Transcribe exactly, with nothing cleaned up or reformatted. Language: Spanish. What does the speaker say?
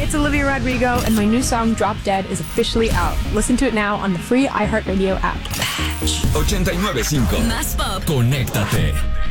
it's Olivia Rodrigo, and my new song Drop Dead is officially out. Listen to it now on the free iHeartRadio app. ochenta y nueve punto cinco. Más pop. Conéctate.